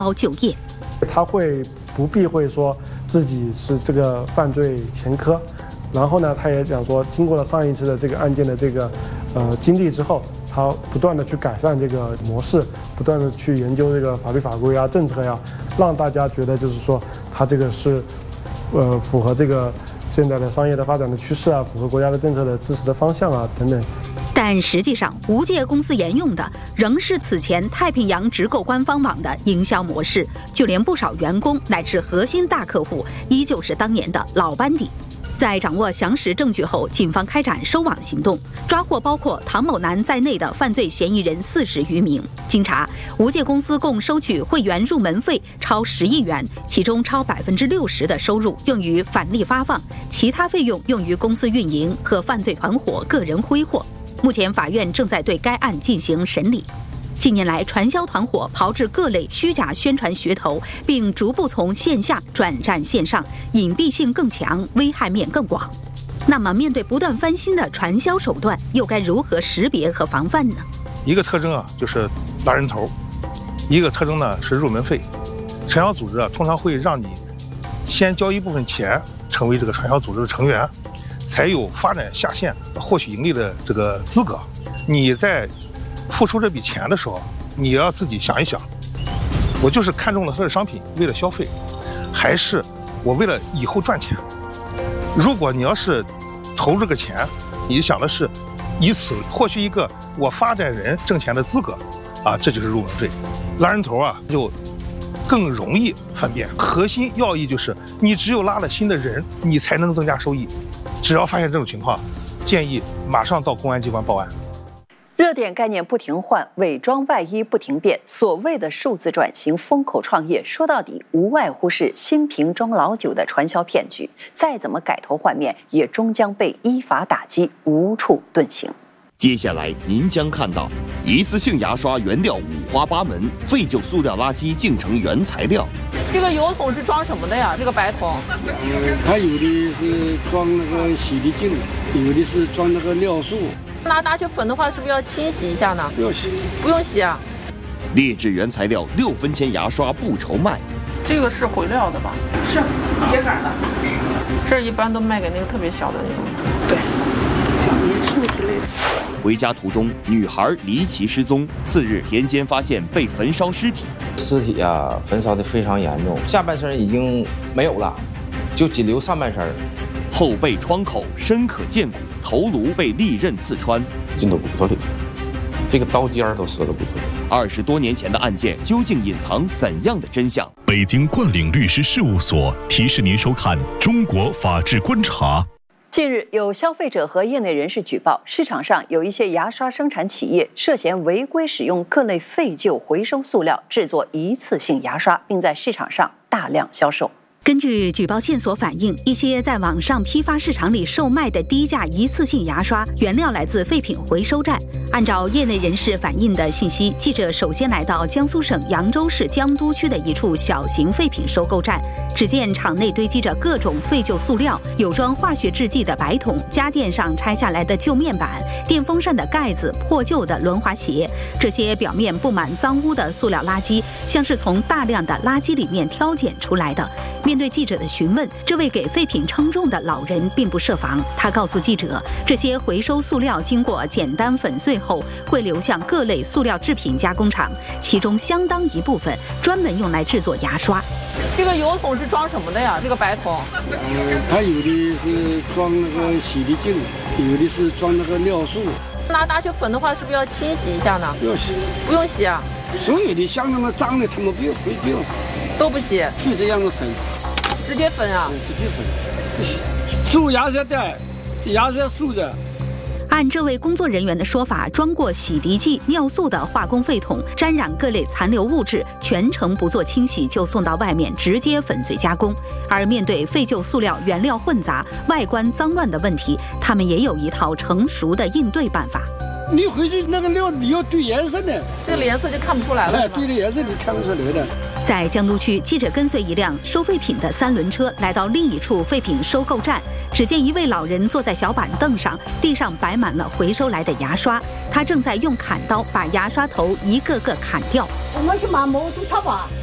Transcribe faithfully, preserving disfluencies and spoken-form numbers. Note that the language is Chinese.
就业。 他会不避讳说自己是这个犯罪前科，然后呢，他也讲说，经过了上一次的这个案件的这个呃经历之后，他不断的去改善这个模式，不断的去研究这个法律法规啊、政策呀、啊，让大家觉得就是说他这个是呃符合这个现在的商业的发展的趋势啊，符合国家的政策的支持的方向啊等等。 但实际上，无界公司沿用的仍是此前太平洋直购官方网的营销模式，就连不少员工乃至核心大客户，依旧是当年的老班底。在掌握详实证据后，警方开展收网行动，抓获包括唐某南在内的犯罪嫌疑人四十余名。经查，无界公司共收取会员入门费超十亿元，其中超百分之六十的收入用于返利发放，其他费用用于公司运营和犯罪团伙个人挥霍。目前，法院正在对该案进行审理。近年来，传销团伙炮制各类虚假宣传噱头，并逐步从线下转战线上，隐蔽性更强，危害面更广。那么，面对不断翻新的传销手段，又该如何识别和防范呢？ 一个特征啊，就是拉人头；一个特征呢是入门费。传销组织啊，通常会让你先交一部分钱，成为这个传销组织的成员，才有发展下线、获取盈利的这个资格。你在付出这笔钱的时候，你要自己想一想，我就是看中了他的商品，为了消费，还是我为了以后赚钱？如果你要是投这个钱，你想的是以此获取一个我发展人挣钱的资格，啊，这就是入门费。拉人头啊，就更容易分辨。核心要义就是，你只有拉了新的人，你才能增加收益。只要发现这种情况，建议马上到公安机关报案。 热点概念不停换，伪装外衣不停变。所谓的数字转型、风口创业，说到底无外乎是新瓶装老酒的传销骗局。再怎么改头换面，也终将被依法打击，无处遁形。 接下来您将看到，一次性牙刷原料五花八门，废旧塑料垃圾竟成原材料。 这个油桶是装什么的呀？这个白桶？ 它有的是装那个洗涤精，有的是装那个尿素。 拿大雪粉的话，是不是要清洗一下呢？ 不用洗， 不用洗啊。 劣质原材料六分钱牙刷不愁卖。 这个是回料的吧？是秸秆的。这一般都卖给那个特别小的那种。对，小民宿之类的。 回家途中，女孩离奇失踪。次日，田间发现被焚烧尸体， 尸体啊焚烧的非常严重，下半身已经没有了，就仅留上半身。 后背窗口深可见骨，头颅被利刃刺穿， 进到骨头里，这个刀尖都折到骨头里。 二十多年前的案件究竟隐藏怎样的真相？ 北京冠岭律师事务所提示您收看《中国法治观察》。 近日，有消费者和业内人士举报，市场上有一些牙刷生产企业涉嫌违规使用各类废旧回收塑料制作一次性牙刷，并在市场上大量销售。 根据举报线索反映，一些在网上批发市场里售卖的低价一次性牙刷，原料来自废品回收站。按照业内人士反映的信息，记者首先来到江苏省扬州市江都区的一处小型废品收购站，只见场内堆积着各种废旧塑料，有装化学制剂的白桶，家电上拆下来的旧面板，电风扇的盖子，破旧的轮滑鞋。这些表面布满脏污的塑料垃圾，像是从大量的垃圾里面挑拣出来的。面对记者的询问，这位给废品称重的老人并不设防，他告诉记者，这些回收塑料经过简单粉碎后，会流向各类塑料制品加工厂，其中相当一部分专门用来制作牙刷。 这个油桶是装什么的呀？这个白桶？ 它有的是装那个洗涤精，有的是装那个尿素。 拿大雪粉的话，是不是要清洗一下呢？ 不用洗， 不用洗啊。 所有的像那么脏的，他们不用不不用， 都不洗， 就这样的粉， 直接粉啊？ 直接粉，不洗。塑牙刷袋，牙刷竖着。 按这位工作人员的说法，装过洗涤剂、尿素的化工废桶沾染各类残留物质，全程不做清洗就送到外面直接粉碎加工。而面对废旧塑料原料混杂、外观脏乱的问题，他们也有一套成熟的应对办法。 你回去那个料你要对颜色的， 这个颜色就看不出来了。 哎，对的颜色你看不出来的。 在江都区，记者跟随一辆收废品的三轮车来到另一处废品收购站，只见一位老人坐在小板凳上，地上摆满了回收来的牙刷，他正在用砍刀把牙刷头一个个砍掉。 我们是买毛都他吧。